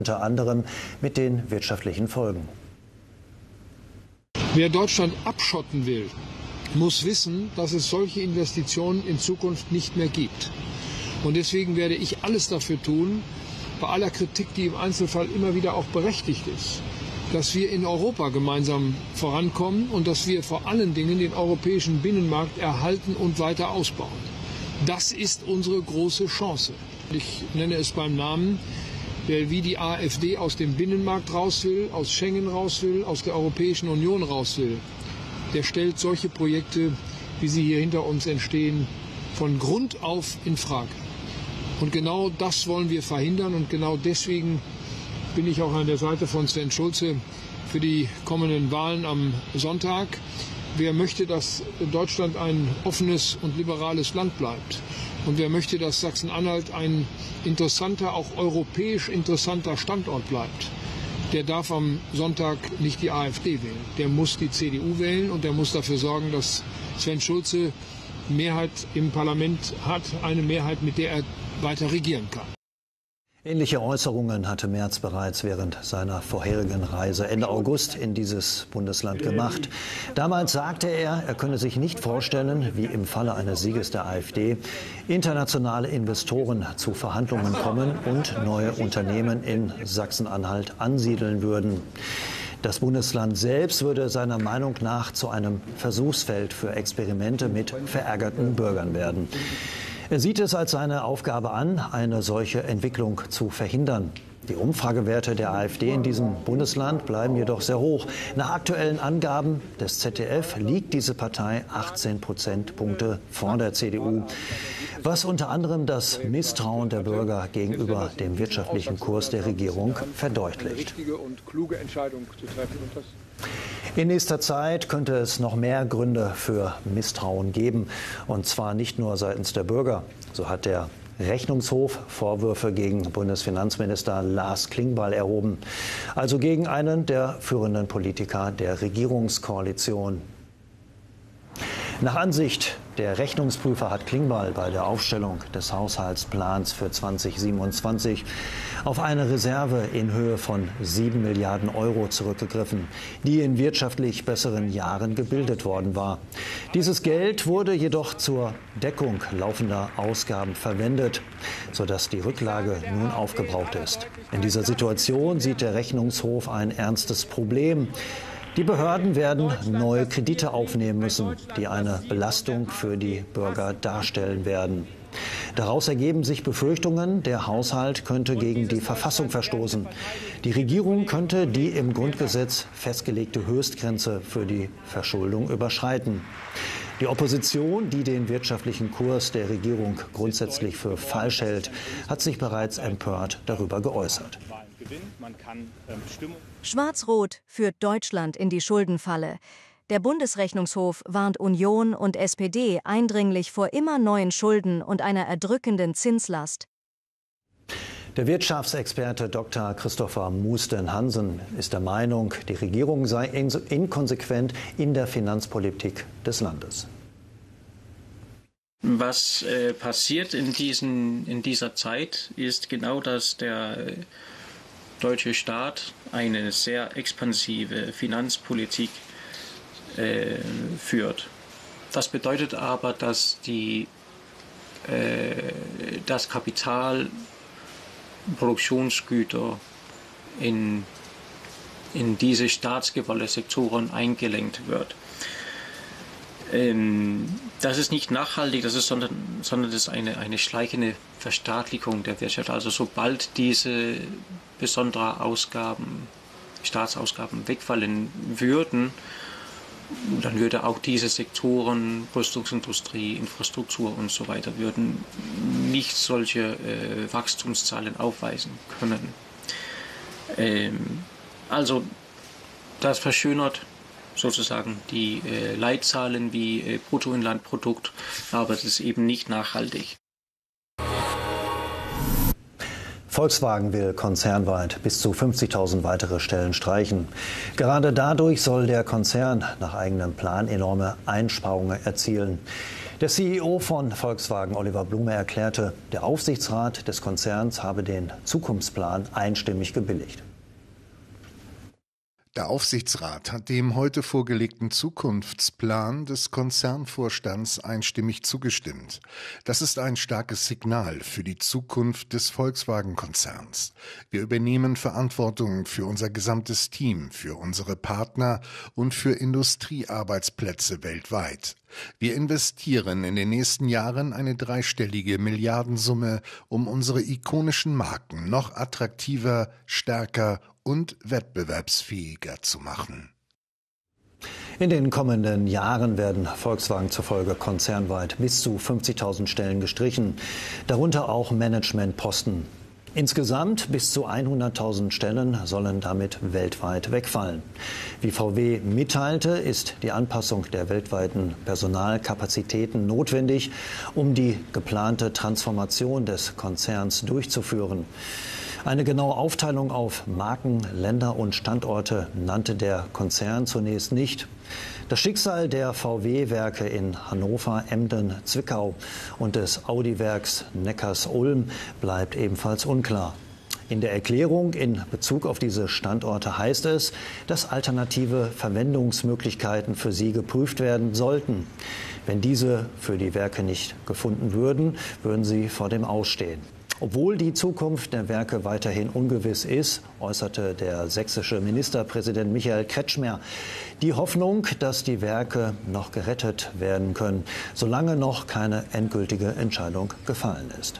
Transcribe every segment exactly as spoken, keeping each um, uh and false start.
Unter anderem mit den wirtschaftlichen Folgen. Wer Deutschland abschotten will, muss wissen, dass es solche Investitionen in Zukunft nicht mehr gibt. Und deswegen werde ich alles dafür tun, bei aller Kritik, die im Einzelfall immer wieder auch berechtigt ist, dass wir in Europa gemeinsam vorankommen und dass wir vor allen Dingen den europäischen Binnenmarkt erhalten und weiter ausbauen. Das ist unsere große Chance. Ich nenne es beim Namen. Wer wie die AfD aus dem Binnenmarkt raus will, aus Schengen raus will, aus der Europäischen Union raus will, der stellt solche Projekte, wie sie hier hinter uns entstehen, von Grund auf in Frage. Und genau das wollen wir verhindern und genau deswegen bin ich auch an der Seite von Sven Schulze für die kommenden Wahlen am Sonntag. Wer möchte, dass Deutschland ein offenes und liberales Land bleibt? Und wer möchte, dass Sachsen-Anhalt ein interessanter, auch europäisch interessanter Standort bleibt, der darf am Sonntag nicht die AfD wählen. Der muss die C D U wählen und der muss dafür sorgen, dass Sven Schulze Mehrheit im Parlament hat, eine Mehrheit, mit der er weiter regieren kann. Ähnliche Äußerungen hatte Merz bereits während seiner vorherigen Reise Ende August in dieses Bundesland gemacht. Damals sagte er, er könne sich nicht vorstellen, wie im Falle eines Sieges der AfD internationale Investoren zu Verhandlungen kommen und neue Unternehmen in Sachsen-Anhalt ansiedeln würden. Das Bundesland selbst würde seiner Meinung nach zu einem Versuchsfeld für Experimente mit verärgerten Bürgern werden. Er sieht es als seine Aufgabe an, eine solche Entwicklung zu verhindern. Die Umfragewerte der AfD in diesem Bundesland bleiben jedoch sehr hoch. Nach aktuellen Angaben des Z D F liegt diese Partei achtzehn Prozentpunkte vor der C D U, was unter anderem das Misstrauen der Bürger gegenüber dem wirtschaftlichen Kurs der Regierung verdeutlicht. In nächster Zeit könnte es noch mehr Gründe für Misstrauen geben, und zwar nicht nur seitens der Bürger. So hat der Rechnungshof Vorwürfe gegen Bundesfinanzminister Lars Klingbeil erhoben, also gegen einen der führenden Politiker der Regierungskoalition. Nach Ansicht der Rechnungsprüfer hat Klingbeil bei der Aufstellung des Haushaltsplans für zweitausendsiebenundzwanzig auf eine Reserve in Höhe von sieben Milliarden Euro zurückgegriffen, die in wirtschaftlich besseren Jahren gebildet worden war. Dieses Geld wurde jedoch zur Deckung laufender Ausgaben verwendet, sodass die Rücklage nun aufgebraucht ist. In dieser Situation sieht der Rechnungshof ein ernstes Problem. Die Behörden werden neue Kredite aufnehmen müssen, die eine Belastung für die Bürger darstellen werden. Daraus ergeben sich Befürchtungen, der Haushalt könnte gegen die Verfassung verstoßen. Die Regierung könnte die im Grundgesetz festgelegte Höchstgrenze für die Verschuldung überschreiten. Die Opposition, die den wirtschaftlichen Kurs der Regierung grundsätzlich für falsch hält, hat sich bereits empört darüber geäußert. Schwarz-Rot führt Deutschland in die Schuldenfalle. Der Bundesrechnungshof warnt Union und S P D eindringlich vor immer neuen Schulden und einer erdrückenden Zinslast. Der Wirtschaftsexperte Doktor Christopher Musten-Hansen ist der Meinung, die Regierung sei inkonsequent in der Finanzpolitik des Landes. Was äh, passiert in, diesen, in dieser Zeit ist genau, dass der äh, deutsche Staat eine sehr expansive Finanzpolitik äh, führt. Das bedeutet aber, dass die, äh, das Kapital, Produktionsgüter in, in diese staatsgewollte Sektoren eingelenkt wird. Ähm, das ist nicht nachhaltig, das ist, sondern, sondern das ist eine, eine schleichende Verstaatlichung der Wirtschaft. Also sobald diese besonderen Ausgaben, Staatsausgaben wegfallen würden, dann würde auch diese Sektoren, Rüstungsindustrie, Infrastruktur und so weiter, würden nicht solche äh, Wachstumszahlen aufweisen können. Ähm, also das verschönert sozusagen die äh, Leitzahlen wie äh, Bruttoinlandprodukt, aber das ist eben nicht nachhaltig. Volkswagen will konzernweit bis zu fünfzigtausend weitere Stellen streichen. Gerade dadurch soll der Konzern nach eigenem Plan enorme Einsparungen erzielen. Der C E O von Volkswagen, Oliver Blume, erklärte, der Aufsichtsrat des Konzerns habe den Zukunftsplan einstimmig gebilligt. Der Aufsichtsrat hat dem heute vorgelegten Zukunftsplan des Konzernvorstands einstimmig zugestimmt. Das ist ein starkes Signal für die Zukunft des Volkswagen-Konzerns. Wir übernehmen Verantwortung für unser gesamtes Team, für unsere Partner und für Industriearbeitsplätze weltweit. Wir investieren in den nächsten Jahren eine dreistellige Milliardensumme, um unsere ikonischen Marken noch attraktiver, stärker und wettbewerbsfähiger zu machen. In den kommenden Jahren werden Volkswagen zufolge konzernweit bis zu fünfzigtausend Stellen gestrichen, darunter auch Managementposten. Insgesamt bis zu hunderttausend Stellen sollen damit weltweit wegfallen. Wie V W mitteilte, ist die Anpassung der weltweiten Personalkapazitäten notwendig, um die geplante Transformation des Konzerns durchzuführen. Eine genaue Aufteilung auf Marken, Länder und Standorte nannte der Konzern zunächst nicht. Das Schicksal der V W-Werke in Hannover, Emden, Zwickau und des Audi-Werks Neckars-Ulm bleibt ebenfalls unklar. In der Erklärung in Bezug auf diese Standorte heißt es, dass alternative Verwendungsmöglichkeiten für sie geprüft werden sollten. Wenn diese für die Werke nicht gefunden würden, würden sie vor dem Ausstehen. Obwohl die Zukunft der Werke weiterhin ungewiss ist, äußerte der sächsische Ministerpräsident Michael Kretschmer die Hoffnung, dass die Werke noch gerettet werden können, solange noch keine endgültige Entscheidung gefallen ist.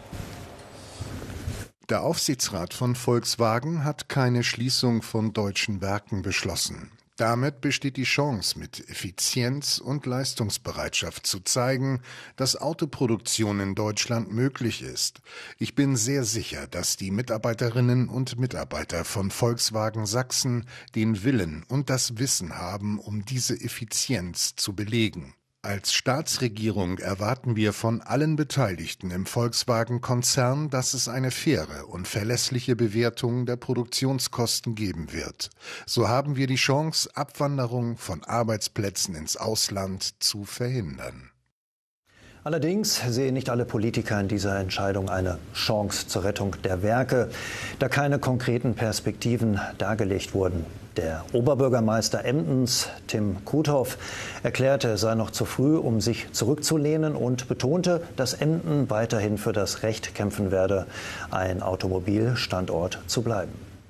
Der Aufsichtsrat von Volkswagen hat keine Schließung von deutschen Werken beschlossen. Damit besteht die Chance, mit Effizienz und Leistungsbereitschaft zu zeigen, dass Autoproduktion in Deutschland möglich ist. Ich bin sehr sicher, dass die Mitarbeiterinnen und Mitarbeiter von Volkswagen Sachsen den Willen und das Wissen haben, um diese Effizienz zu belegen. Als Staatsregierung erwarten wir von allen Beteiligten im Volkswagen-Konzern, dass es eine faire und verlässliche Bewertung der Produktionskosten geben wird. So haben wir die Chance, Abwanderung von Arbeitsplätzen ins Ausland zu verhindern. Allerdings sehen nicht alle Politiker in dieser Entscheidung eine Chance zur Rettung der Werke, da keine konkreten Perspektiven dargelegt wurden. Der Oberbürgermeister Emdens, Tim Kuthoff, erklärte, es sei noch zu früh, um sich zurückzulehnen und betonte, dass Emden weiterhin für das Recht kämpfen werde, ein Automobilstandort zu bleiben.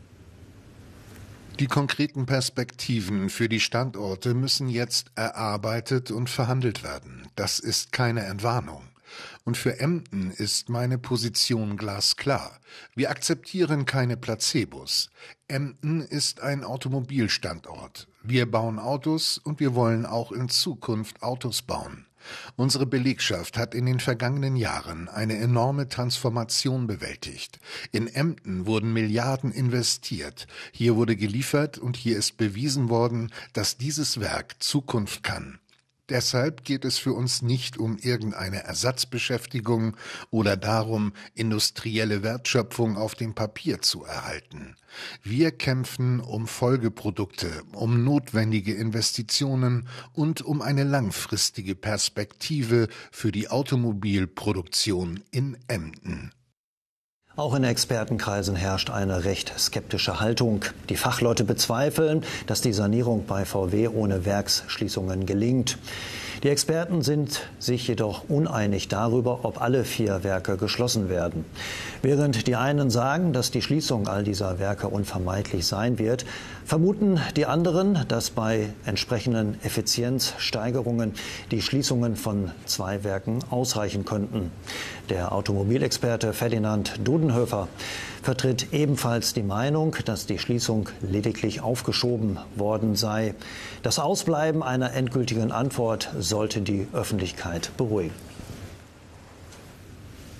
Die konkreten Perspektiven für die Standorte müssen jetzt erarbeitet und verhandelt werden. Das ist keine Entwarnung. Und für Emden ist meine Position glasklar. Wir akzeptieren keine Placebos. Emden ist ein Automobilstandort. Wir bauen Autos und wir wollen auch in Zukunft Autos bauen. Unsere Belegschaft hat in den vergangenen Jahren eine enorme Transformation bewältigt. In Emden wurden Milliarden investiert. Hier wurde geliefert und hier ist bewiesen worden, dass dieses Werk Zukunft kann. Deshalb geht es für uns nicht um irgendeine Ersatzbeschäftigung oder darum, industrielle Wertschöpfung auf dem Papier zu erhalten. Wir kämpfen um Folgeprodukte, um notwendige Investitionen und um eine langfristige Perspektive für die Automobilproduktion in Emden. Auch in Expertenkreisen herrscht eine recht skeptische Haltung. Die Fachleute bezweifeln, dass die Sanierung bei V W ohne Werksschließungen gelingt. Die Experten sind sich jedoch uneinig darüber, ob alle vier Werke geschlossen werden. Während die einen sagen, dass die Schließung all dieser Werke unvermeidlich sein wird, vermuten die anderen, dass bei entsprechenden Effizienzsteigerungen die Schließungen von zwei Werken ausreichen könnten. Der Automobilexperte Ferdinand Dudenhöfer vertritt ebenfalls die Meinung, dass die Schließung lediglich aufgeschoben worden sei. Das Ausbleiben einer endgültigen Antwort sollte die Öffentlichkeit beruhigen.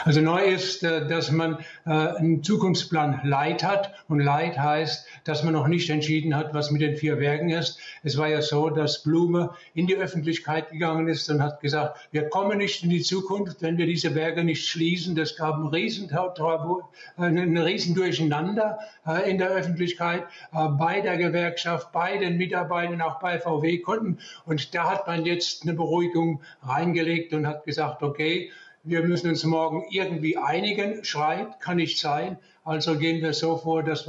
Also neu ist, dass man einen Zukunftsplan Light hat. Und Light heißt, dass man noch nicht entschieden hat, was mit den vier Werken ist. Es war ja so, dass Blume in die Öffentlichkeit gegangen ist und hat gesagt, wir kommen nicht in die Zukunft, wenn wir diese Werke nicht schließen. Das gab ein riesen, ein riesen Durcheinander in der Öffentlichkeit, bei der Gewerkschaft, bei den Mitarbeitern, auch bei V W-Kunden. Und da hat man jetzt eine Beruhigung reingelegt und hat gesagt, okay, wir müssen uns morgen irgendwie einigen. Streit kann nicht sein. Also gehen wir so vor, dass wir